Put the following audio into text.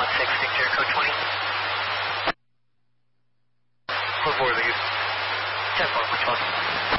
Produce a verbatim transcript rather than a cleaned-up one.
one six, Victor, code twenty. Code four, thank you. ten four, which one?